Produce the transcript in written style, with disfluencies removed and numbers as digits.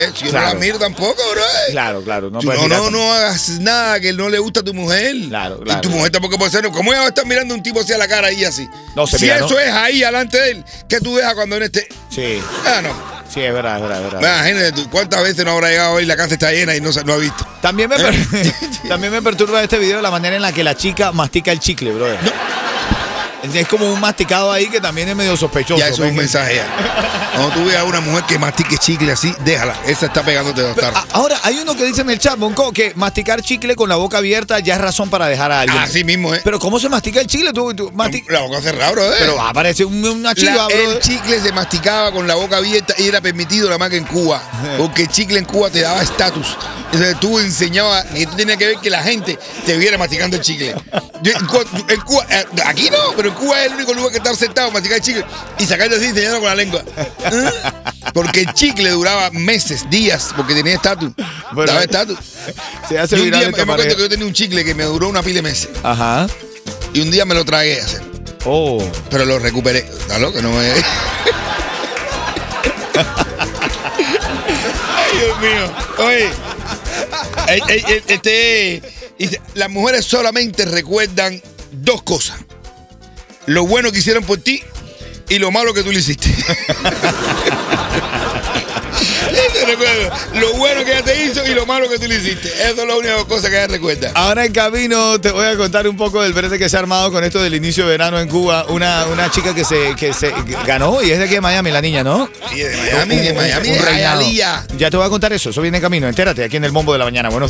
Si yo no la miro tampoco, bro. Claro. No hagas nada que no le gusta a tu mujer. Claro. Y tu mujer tampoco puede ser. ¿Cómo ella va a estar mirando a un tipo así a la cara ahí así? No se si mira, eso es ahí, delante de él, ¿qué tú dejas cuando él esté? Sí. No. Sí, es verdad. Imagínate tú, ¿cuántas veces no habrá llegado hoy? La casa está llena y no ha visto. También me perturba de este video la manera en la que la chica mastica el chicle, brother. Es como un masticado ahí que también es medio sospechoso. Ya eso es un mensaje ya. Cuando tú veas a una mujer que mastique chicle así, déjala. Esa está pegándote dos tardes. Ahora, hay uno que dice en el chat, Bonco, que masticar chicle con la boca abierta ya es razón para dejar a alguien. Así mismo, ¿eh? Pero ¿cómo se mastica el chicle? La boca cerrada, bro. Pero aparece una chiva, bro. El chicle se masticaba con la boca abierta y era permitido nada más que en Cuba. Porque el chicle en Cuba te daba estatus. Entonces tú enseñabas que tú tenías que ver que la gente te viera masticando el chicle. En Cuba, aquí no, pero en Cuba es el único lugar que estar sentado, masticar el chicle y sacarte así enseñando con la lengua. Porque el chicle duraba meses, días, porque tenía estatus. Daba estatus. Se hace y un viral día esta me acuerdo pareja. que yo tenía un chicle que me duró una pila de meses. Ajá. Y un día me lo tragué a hacer. Oh. Pero lo recuperé. ¿Está loco? No me... Ay, Dios mío. Oye. Dice, las mujeres solamente recuerdan dos cosas. Lo bueno que hicieron por ti y lo malo que tú le hiciste. Lo bueno que ella te hizo y lo malo que tú le hiciste. Esas son las únicas cosas que ella recuerda. Ahora en camino te voy a contar un poco del brete que se ha armado con esto del inicio de verano en Cuba. Una chica que se ganó y es de aquí de Miami, la niña, ¿no? Sí, de Miami, Un reinado. de Ya te voy a contar eso viene en camino. Entérate aquí en el Bombo de la Mañana. Buenos días.